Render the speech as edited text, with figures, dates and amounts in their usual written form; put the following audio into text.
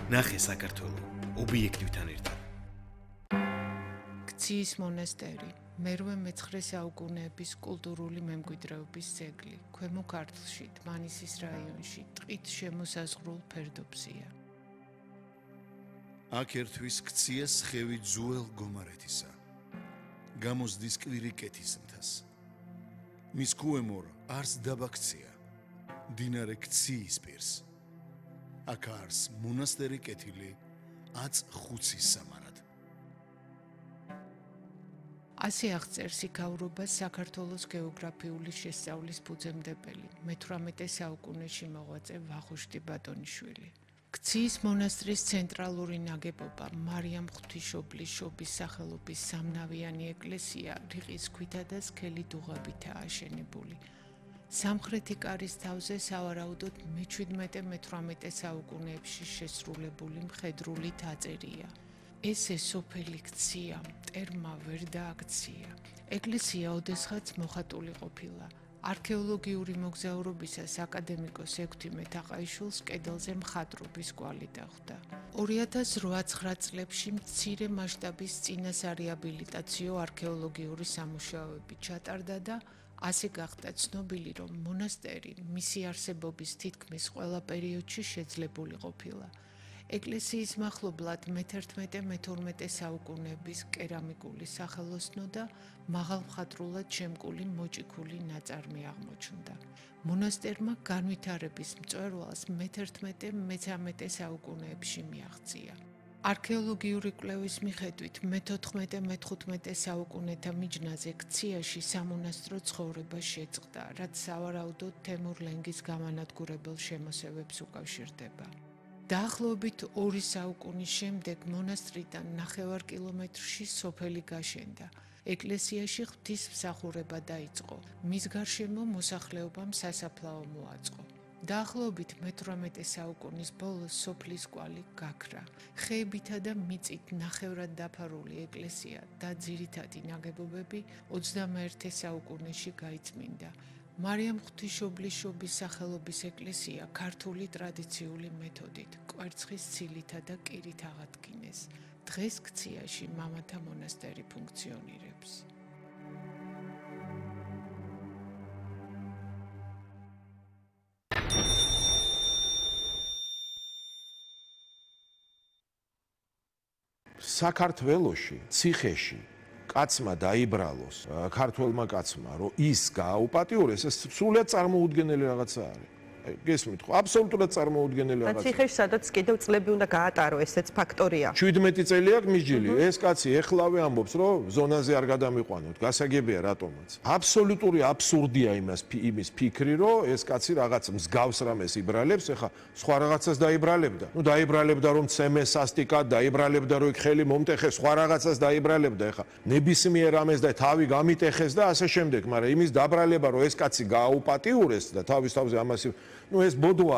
ნახე საქართველო ობიექტივთან ერთად. ქციის მონასტერი, მერვე მე-9 საუკუნეების კულტურული მემკვიდრეობის ძეგლი, ქვემო ქართლში, დმანისის რაიონში, ტყით შემოსაზღვრულ ფერდობზეა. აქ ერთვის ქციას ხევი ძუელ გომარეთისა. გამოსდის კვირიკეთის მთას. მის ქვემორ არს დაბა ქცია, მდინარე ქციის პირს. აქ არს მონასტერი კეთილი, აც ხუცის სამარად. ასე აღწერს იქაურობას საქართველოს გეოგრაფიული შესწავლის ფუძემდებელი, მე-18 საუკუნეში მოღვაწე ვახუშტი ბატონიშვილი. ქციის მონასტრის ცენტრალური ნაგებობა მარიამ ღვთისმშობლის შობის სახელობის სამნავიანი ეკლესია რიყის ქვითა და სქელი დუღაბითაა აშენებული. სამხრეთი კარის თავზე სავარაუდოდ მე-17-18 საუკუნეებში შესრულებული მხედრული თაწერია. ესე სოფელი ქცია მტერმა ვერ დააქცია. ეკლესია ოდესღაც მოხატული ყოფილა. არქეოლოგიური მოგზაურობისას აკადემიკოს ექვთიმე თაყაიშვილს კედელზე მხატვრობის კვალი დახვდა. 2008-9 წლებში მცირე მასშტაბის წინასარეაბილიტაციო არქეოლოგიური სამუშაოები ჩატარდა და ასე გახდა ცნობილი, რომ მონასტერი მისი არსებობის თითქმის ყველა პერიოდში შეძლებული ყოფილა. ეკლესიის მახლობლად მე-11-მე-12 საუკუნეების კერამიკული სახელოსნო და მაღალმხატვრულად შემკული მოჭიქული ნაწარმი აღმოჩნდა. მონასტერმა განვითარების მწვერვალს მე-11-მე-13 საუკუნეებში მიაღწია. არქეოლოგიური კვლევის მიხედვით მე-14-მე-15 საუკუნეთა მიჯნაზე ქციაში სამონასტრო ცხოვრება შეწყდა, რაც სავარაუდოდ თემურ-ლენგის გამანადგურებელ შემოსევებს უკავშირდება. დაახლოებით 2 საუკუნის შემდეგ მონასტრიდან 9 კილომეტრში სოფელი გაშენდა. ეკლესიაში ღვთისმსახურება დაიწყო. მის გარშემო მოსახლეობამ სასაფლაო მოაწყო. დაახლოებით მე-18 საუკუნის ბოლოს სოფლის კვალი გაქრა. ხეებითა და მიწით ნახევრად დაფარული ეკლესია და ძირითადი ნაგებობები 21 საუკუნეში გაიწმინდა. მარიამ ღვთისმშობლის შობის სახელობის ეკლესია ქართული ტრადიციული მეთოდით, კვერცხის ცილითა და კირით აღადგინეს. დღეს ქციაში მამათა მონასტერი ფუნქციონირებს. საქართველოში, ციხეში კაცმა დაიბრალოს, ქართველმა კაცმა, რომ ის გააუპატიურეს, ეს სრულიად წარმოუდგენელი რაღაცა არის. გესმით ხო? აბსოლუტურად წარმოუდგენელი რაღაცა. ციხეში სადაც კიდევ წლები უნდა გაატარო, ესეც ფაქტორია. 17 წელი აქვს მისჯილი. ეს კაცი ეხლავე ამბობს, რომ ზონაზე არ გადამიყვანოთ. გასაგებია რატომაც. აბსოლუტური აბსურდია იმის ფიქრი, რომ ეს კაცი რაღაც მსგავს რამეს იბრალებს, ეხა სხვა რაღაცას დაიბრალებდა. ნუ დაიბრალებდა რომ ცემე სასტიკად, დაიბრალებდა რომ იქ ხელი მომტეხეს, სხვა რაღაცას დაიბრალებდა, ეხა ნებისმიერ რამეს და თავი გამიტეხეს და ასე შემდეგ, მაგრამ იმის დაბრალება, რომ ეს კაცი გააუპატიურეს და თავის თავზე ამას ნუ ეს ბოდოა